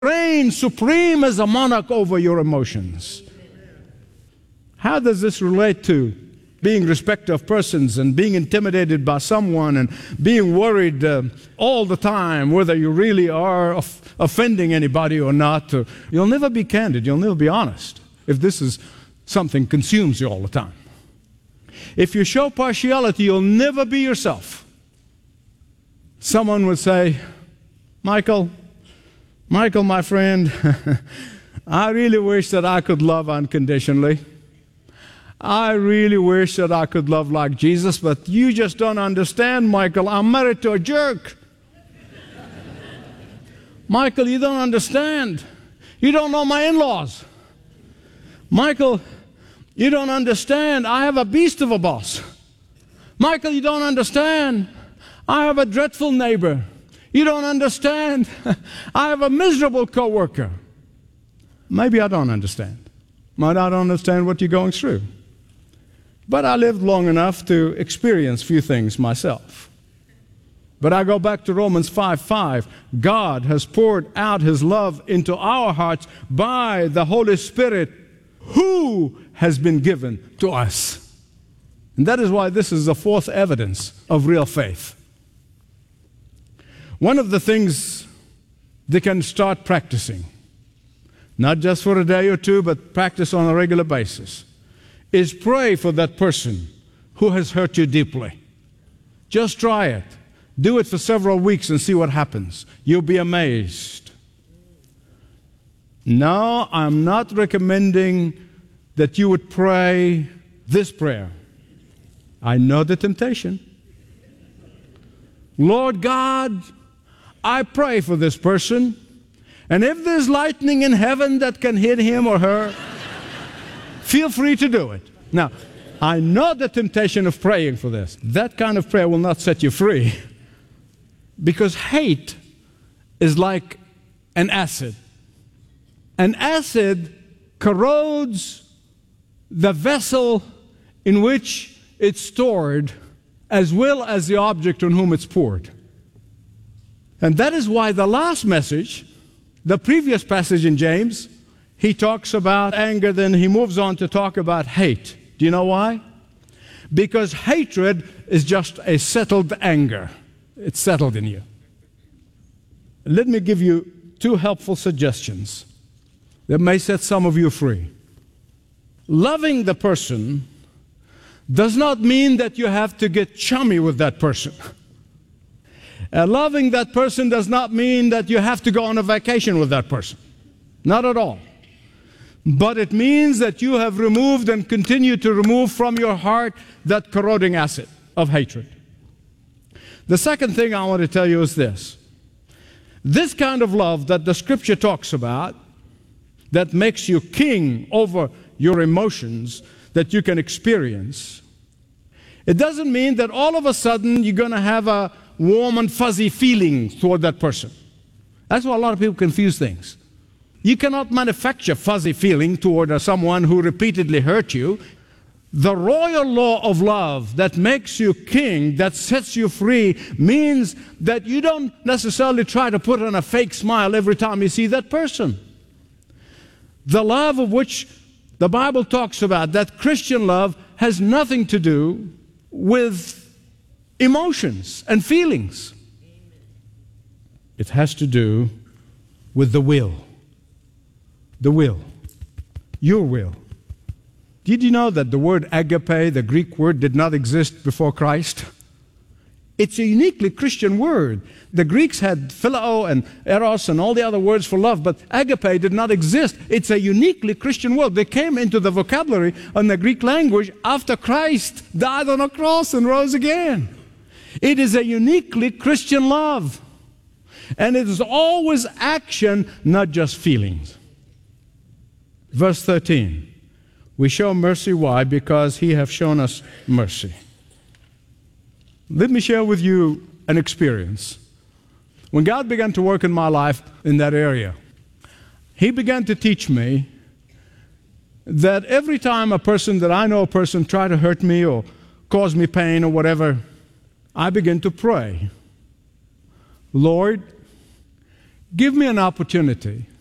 reign supreme as a monarch over your emotions. How does this relate to being respecter of persons and being intimidated by someone and being worried all the time whether you really are offending anybody or not? You'll never be candid. You'll never be honest if this is something consumes you all the time. If you show partiality, you'll never be yourself. Someone would say, Michael, my friend, I really wish that I could love unconditionally. I really wish that I could love like Jesus, but you just don't understand, Michael. I'm married to a jerk. Michael, you don't understand. You don't know my in-laws. Michael, you don't understand. I have a beast of a boss. Michael, you don't understand. I have a dreadful neighbor. You don't understand. I have a miserable coworker. Maybe I don't understand. Might I don't understand what you're going through. But I lived long enough to experience few things myself. But I go back to Romans 5:5. God has poured out His love into our hearts by the Holy Spirit who has been given to us. And that is why this is the fourth evidence of real faith. One of the things they can start practicing, not just for a day or two, but practice on a regular basis, is pray for that person who has hurt you deeply. Just try it. Do it for several weeks and see what happens. You'll be amazed. No, I'm not recommending that you would pray this prayer. I know the temptation. Lord God, I pray for this person, and if there's lightning in heaven that can hit him or her, feel free to do it. Now, I know the temptation of praying for this. That kind of prayer will not set you free, because hate is like an acid. An acid corrodes the vessel in which it's stored, as well as the object on whom it's poured. And that is why the last message, the previous passage in James, he talks about anger, then he moves on to talk about hate. Do you know why? Because hatred is just a settled anger. It's settled in you. Let me give you two helpful suggestions that may set some of you free. Loving the person does not mean that you have to get chummy with that person. Loving that person does not mean that you have to go on a vacation with that person. Not at all. But it means that you have removed and continue to remove from your heart that corroding acid of hatred. The second thing I want to tell you is this. This kind of love that the Scripture talks about, that makes you king over your emotions that you can experience, it doesn't mean that all of a sudden you're going to have a warm and fuzzy feeling toward that person. That's why a lot of people confuse things. You cannot manufacture fuzzy feeling toward someone who repeatedly hurt you. The royal law of love that makes you king, that sets you free, means that you don't necessarily try to put on a fake smile every time you see that person. The love of which the Bible talks about, that Christian love, has nothing to do with emotions and feelings. It has to do with the will. The will. Your will. Did you know that the word agape, the Greek word, did not exist before Christ? It's a uniquely Christian word. The Greeks had phileo and eros and all the other words for love, but agape did not exist. It's a uniquely Christian word. They came into the vocabulary in the Greek language after Christ died on a cross and rose again. It is a uniquely Christian love. And it is always action, not just feelings. Verse 13. We show mercy. Why? Because He hath shown us mercy. Let me share with you an experience. When God began to work in my life in that area, He began to teach me that every time a person that I know a person tried to hurt me or cause me pain or whatever, I begin to pray, Lord, give me an opportunity